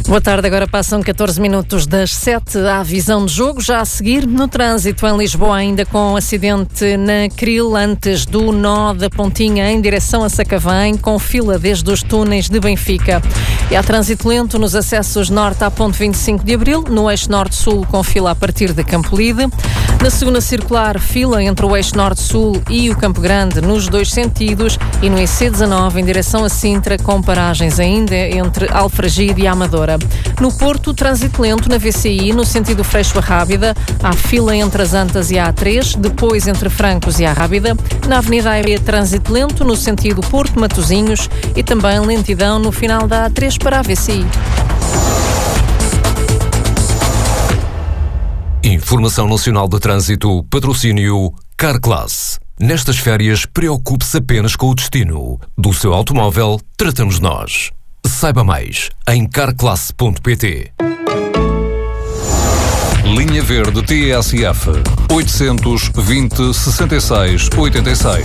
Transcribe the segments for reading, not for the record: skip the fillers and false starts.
Boa tarde, agora passam 14 minutos das 7 à visão de jogo. Já a seguir, no trânsito em Lisboa, ainda com acidente na Cril, antes do nó da Pontinha em direção a Sacavém, com fila desde os túneis de Benfica. E há trânsito lento nos acessos norte à ponte 25 de Abril, no eixo norte-sul com fila a partir de Campolide. Na segunda circular, fila entre o eixo norte-sul e o Campo Grande nos dois sentidos, e no IC19 em direção a Sintra, com paragens ainda entre Alfragide e Amadora. No Porto, trânsito lento na VCI, no sentido Freixo-Rábida. Há fila entre as Antas e a A3, depois entre Francos e a Rábida. Na Avenida AEB, trânsito lento no sentido Porto-Matosinhos e também lentidão no final da A3 para a VCI. Informação Nacional de Trânsito, patrocínio Carclass. Nestas férias, preocupe-se apenas com o destino. Do seu automóvel, tratamos nós. Saiba mais em carclass.pt. Linha Verde TSF 820-66-86.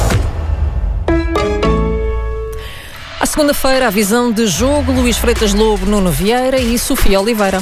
À segunda-feira, a visão de jogo, Luís Freitas Lobo, Nuno Vieira e Sofia Oliveira.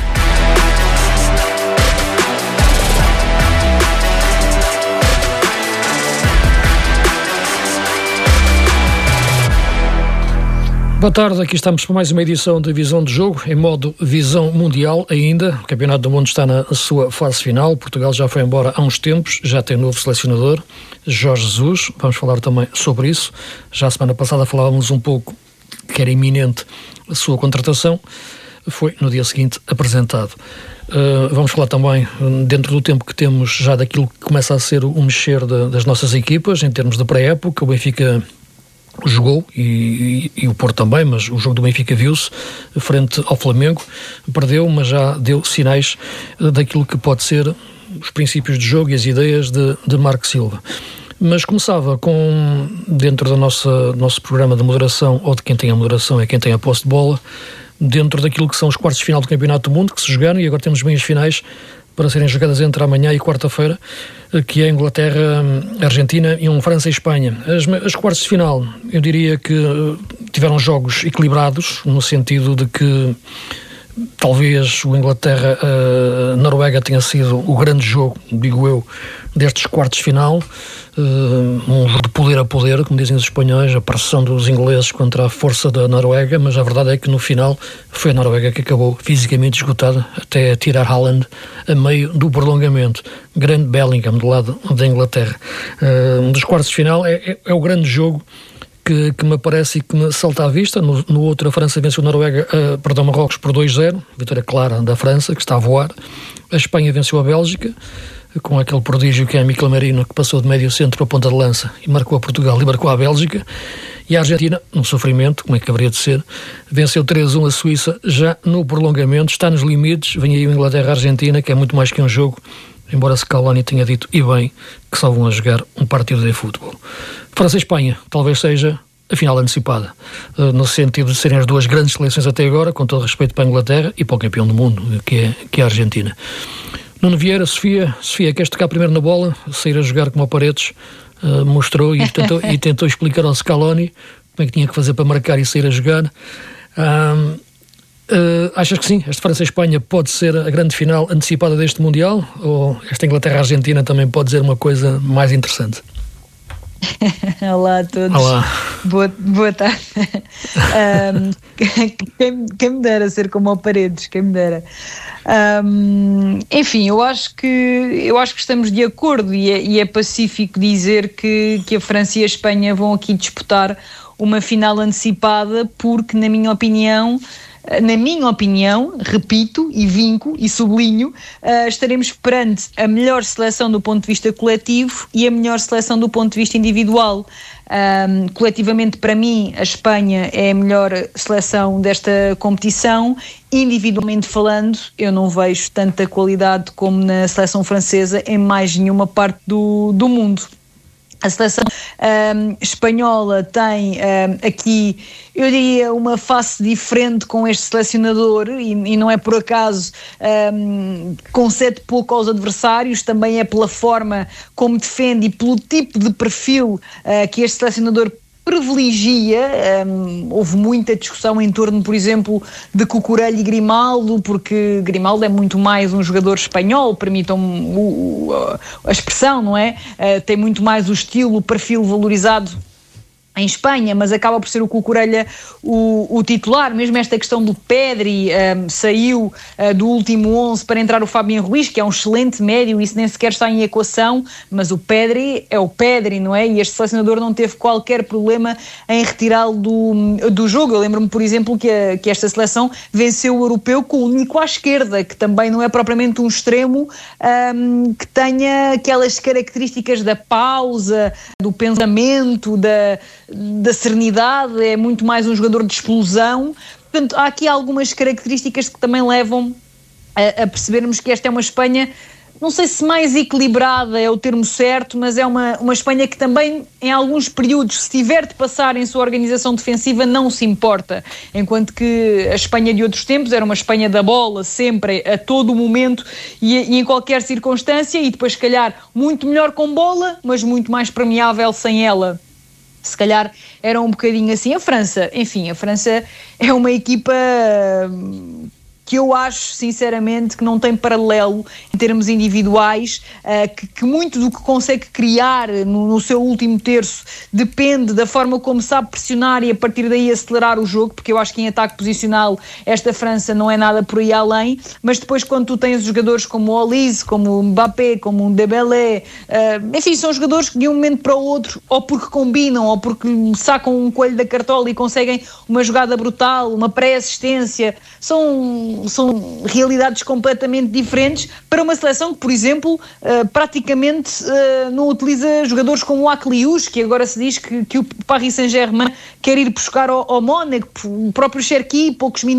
Boa tarde, aqui estamos para mais uma edição da Visão de Jogo, em modo Visão Mundial ainda. O Campeonato do Mundo está na sua fase final. Portugal já foi embora há uns tempos, já tem novo selecionador, Jorge Jesus. Vamos falar também sobre isso. Já a semana passada falávamos um pouco que era iminente a sua contratação. Foi no dia seguinte apresentado. Vamos falar também, dentro do tempo que temos, já daquilo que começa a ser o mexer das nossas equipas, em termos de pré-época. O Benfica jogou e o Porto também, mas o jogo do Benfica viu-se frente ao Flamengo, perdeu, mas já deu sinais daquilo que pode ser os princípios de jogo e as ideias de Marco Silva. Mas começava com, dentro do nosso programa de moderação, ou de quem tem a moderação é quem tem a posse de bola, dentro daquilo que são os quartos de final do Campeonato do Mundo, que se jogaram, e agora temos meias finais para serem jogadas entre amanhã e quarta-feira, que é Inglaterra, Argentina e França e Espanha. As quartas de final, eu diria que tiveram jogos equilibrados, no sentido de que talvez o Inglaterra-Noruega tenha sido o grande jogo, digo eu, destes quartos de final. Um jogo de poder a poder, como dizem os espanhóis, a pressão dos ingleses contra a força da Noruega, mas a verdade é que no final foi a Noruega que acabou fisicamente esgotada, até tirar Haaland a meio do prolongamento. Grande Bellingham do lado da Inglaterra. Um dos quartos de final é o grande jogo que me aparece e que me salta à vista. No outro, a França venceu Marrocos por 2-0, vitória clara da França, que está a voar. A Espanha venceu a Bélgica, com aquele prodígio que é Mikel Merino, que passou de médio centro para a ponta de lança e marcou a Portugal e marcou a Bélgica. E a Argentina, num sofrimento, como é que haveria de ser, venceu 3-1 a Suíça já no prolongamento, está nos limites. Vem aí o Inglaterra-Argentina, que é muito mais que um jogo, embora Scaloni tenha dito, e bem, que só vão a jogar um partido de futebol. França e Espanha talvez seja a final antecipada, no sentido de serem as duas grandes seleções até agora, com todo respeito para a Inglaterra e para o campeão do mundo, que é a Argentina. Nuno Vieira, Sofia, queres tocar primeiro na bola, sair a jogar como o Paredes mostrou e tentou explicar ao Scaloni como é que tinha que fazer para marcar e sair a jogar. Achas que sim, esta França-Espanha pode ser a grande final antecipada deste Mundial, ou esta Inglaterra-Argentina também pode ser uma coisa mais interessante? Olá a todos. Olá. Boa tarde. Quem me dera ser como o Paredes, quem me dera. Enfim, eu acho que estamos de acordo e é pacífico dizer que a França e a Espanha vão aqui disputar uma final antecipada, porque na minha opinião, repito e vinco e sublinho, estaremos perante a melhor seleção do ponto de vista coletivo e a melhor seleção do ponto de vista individual. Coletivamente, para mim, a Espanha é a melhor seleção desta competição. Individualmente falando, eu não vejo tanta qualidade como na seleção francesa em mais nenhuma parte do mundo. A seleção espanhola tem aqui, eu diria, uma face diferente com este selecionador e não é por acaso, concede pouco aos adversários, também é pela forma como defende e pelo tipo de perfil que este selecionador privilegia, houve muita discussão em torno, por exemplo, de Cucurella e Grimaldo, porque Grimaldo é muito mais um jogador espanhol, permitam-me a expressão, não é? Tem muito mais o estilo, o perfil valorizado em Espanha, mas acaba por ser o Cucurella o titular. Mesmo esta questão do Pedri, saiu do último 11 para entrar o Fabián Ruiz, que é um excelente médio, isso nem sequer está em equação, mas o Pedri é o Pedri, não é? E este selecionador não teve qualquer problema em retirá-lo do jogo. Eu lembro-me, por exemplo, que esta seleção venceu o europeu com o Nico à esquerda, que também não é propriamente um extremo que tenha aquelas características da pausa, do pensamento, da serenidade, é muito mais um jogador de explosão. Portanto, há aqui algumas características que também levam a percebermos que esta é uma Espanha, não sei se mais equilibrada é o termo certo, mas é uma Espanha que também, em alguns períodos, se tiver de passar em sua organização defensiva, não se importa. Enquanto que a Espanha de outros tempos era uma Espanha da bola, sempre, a todo momento e em qualquer circunstância, e depois, se calhar, muito melhor com bola, mas muito mais permeável sem ela. Se calhar era um bocadinho assim. A França, enfim, a França é uma equipa que eu acho, sinceramente, que não tem paralelo em termos individuais, que muito do que consegue criar no seu último terço depende da forma como sabe pressionar e a partir daí acelerar o jogo, porque eu acho que em ataque posicional esta França não é nada por aí além, mas depois quando tu tens jogadores como o Olise, como o Mbappé, como o Dembélé, enfim, são jogadores que de um momento para o outro, ou porque combinam, ou porque sacam um coelho da cartola e conseguem uma jogada brutal, uma pré-assistência, são realidades completamente diferentes para uma seleção que, por exemplo, praticamente não utiliza jogadores como o Akliouche, que agora se diz que o Paris Saint-Germain quer ir buscar ao Mónaco, o próprio Cherki, poucos minutos